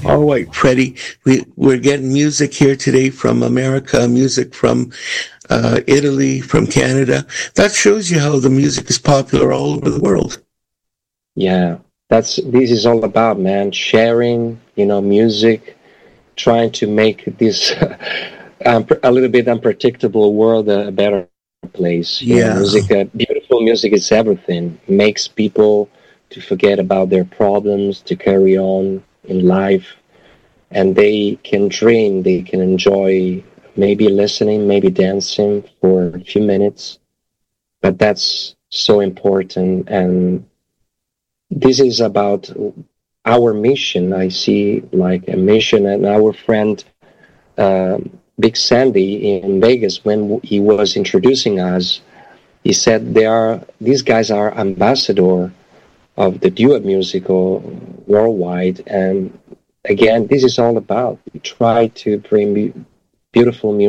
All right, Freddie. We're getting music here today from America, music from Italy, from Canada. That shows you how the music is popular all over the world. Yeah, this is all about, man, sharing, music, trying to make this a little bit unpredictable world a better place. Yeah. Music, beautiful music is everything. Makes people to forget about their problems, to carry on in life, and they can dream, they can enjoy maybe listening, maybe dancing for a few minutes. But that's so important, and this is about our mission. I see like a mission, and our friend Big Sandy in Vegas, when he was introducing us, he said these guys are ambassador of the duet musical worldwide, and again, this is all about we try to bring beautiful music